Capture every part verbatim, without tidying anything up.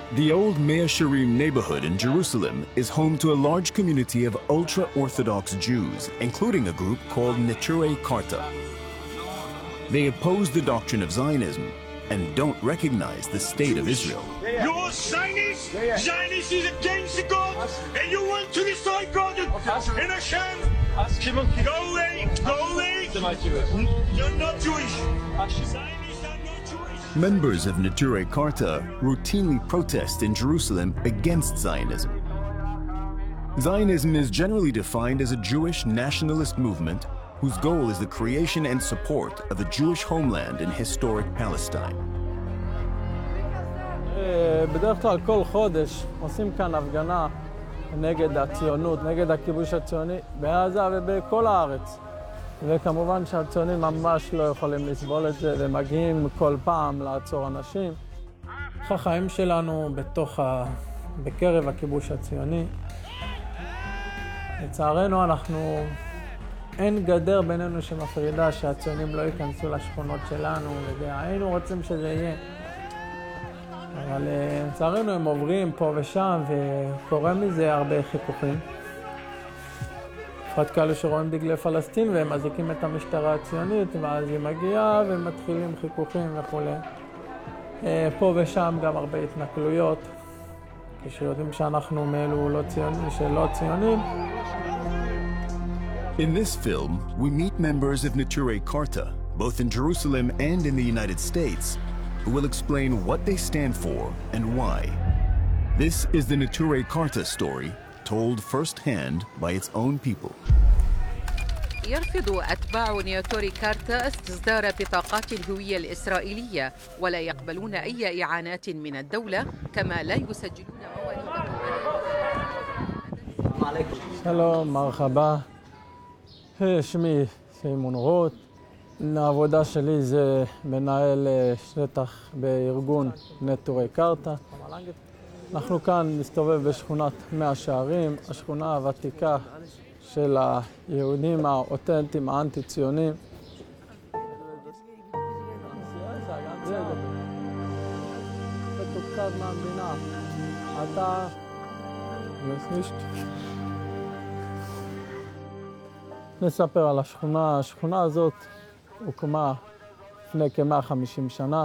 The old Mea Shearim neighborhood in Jerusalem is home to a large community of ultra-Orthodox Jews, including a group called Neturei Karta. They oppose the doctrine of Zionism and don't recognize the state of Israel. You're Zionist! Zionist is against God, and you want to destroy God and Hashem! Go away! Go away! You're not Jewish! Zionists are not Jewish! Members of Neturei Karta routinely protest in Jerusalem against Zionism. Zionism is generally defined as a Jewish nationalist movement whose goal is the creation and support of a Jewish homeland in historic Palestine. בדרך כלל כל חודש עושים כאן הפגנה נגד הציונות, נגד הכיבוש הציוני בעזה ובכל הארץ. וכמובן שהציונים ממש לא יכולים לסבול את זה ומגיעים כל פעם לעצור אנשים. החיים שלנו בתוך ה... בקרב הכיבוש הציוני. לצערנו אנחנו... אין גדר בינינו שמפרידה שהציונים לא ייכנסו לשכונות שלנו, והיינו רוצים שזה יהיה. אבל לצערנו הם עוברים פה ושם, וקורה מזה הרבה חיכוכים. בפרט כאלה שרואים דגלי פלסטין, והם מזיקים את המשטרה הציונית, ואז היא מגיעה, ומתחילים חיכוכים וכו'. פה ושם גם הרבה התנכלויות, כשיודעים שאנחנו מאלו לא ציונים, שלא ציונים. In this film, we meet members of Neturei Karta, both in Jerusalem and in the United States, who will explain what they stand for and why. This is the Neturei Karta story, told firsthand by its own people. يرفض أتباع نيتوري كارتا استصدار بطاقات الهوية الإسرائيلية ولا يقبلون أي إعانات من الدولة كما لا يسجلون مواردهم. שלום, מרחבה. שמי סיימון רוט. העבודה שלי זה מנהל שטח בארגון נטורי קרתא. אנחנו כאן מסתובב בשכונת מאה שערים, השכונה הוותיקה של היהודים האותנטיים האנטי-ציונים. מתוקצב מהמדינה. אתה... נספר על השכונה. השכונה הזאת הוקמה לפני כ-מאה וחמישים שנה.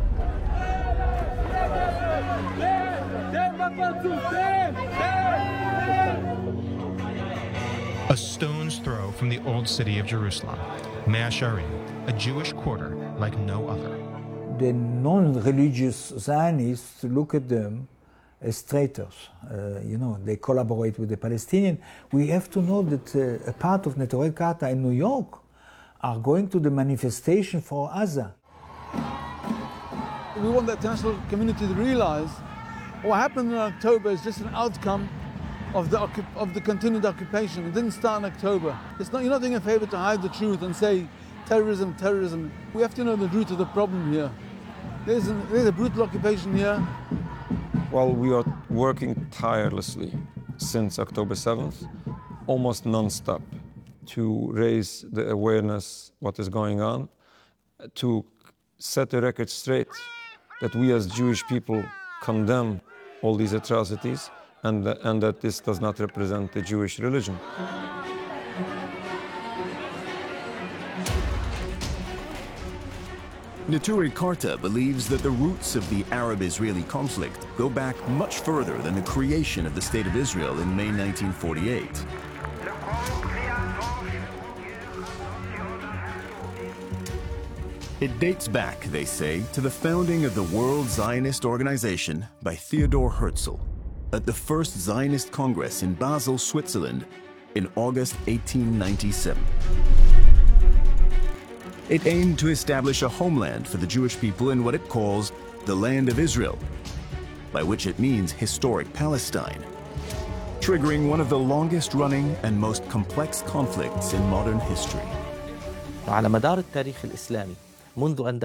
A stone's throw from the old city of Jerusalem, Mea Shearim, a Jewish quarter like no other. The non-religious Zionists look at them as traitors. Uh, you know, they collaborate with the Palestinians. We have to know that uh, a part of Neturei Karta in New York are going to the manifestation for Gaza. We want the international community to realize what happened in October is just an outcome of the, of the continued occupation. It didn't start in October. It's not, you're not doing a favor to hide the truth and say terrorism, terrorism. We have to know the root of the problem here. There's, an, there's a brutal occupation here. Well, we are working tirelessly since October seventh, almost non-stop, to raise the awareness what is going on, to set the record straight that we as Jewish people condemn all these atrocities and, and that this does not represent the Jewish religion. Neturei Karta believes that the roots of the Arab-Israeli conflict go back much further than the creation of the State of Israel in May nineteen forty-eight. It dates back, they say, to the founding of the World Zionist Organization by Theodor Herzl at the First Zionist Congress in Basel, Switzerland in August eighteen ninety-seven. It aimed to establish a homeland for the Jewish people in what it calls the Land of Israel, by which it means historic Palestine, triggering one of the longest-running and most complex conflicts in modern history. على مدار التاريخ الإسلامي منذ أن